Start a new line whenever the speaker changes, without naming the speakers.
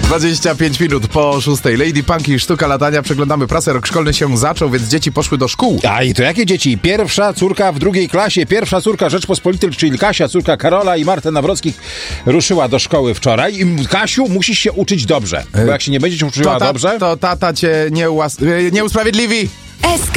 25 minut po 6. Lady Punk i sztuka latania. Przeglądamy prasę. Rok szkolny się zaczął, więc dzieci poszły do szkół.
A i to jakie dzieci? Pierwsza córka w drugiej klasie. Pierwsza córka Rzeczpospolitej, czyli Kasia, córka Karola i Marty Nawrockich ruszyła do szkoły wczoraj. I Kasiu, musisz się uczyć dobrze. Bo jak się nie będziesz uczyła dobrze...
To tata cię nie usprawiedliwi.
SK